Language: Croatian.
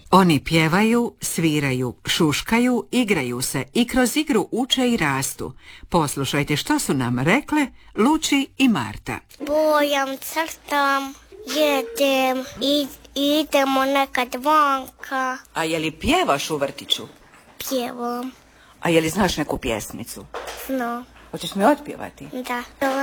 Oni pjevaju, sviraju, šuškaju, igraju se i kroz igru uče i rastu. Poslušajte što su nam rekle Luči i Marta. Bojam, crtam, jedem, idemo nekad vanka. A je li pjevaš u vrtiću? Pjevam. A je li znaš neku pjesmicu? Znam. Hoćeš mi otpjevati? Da.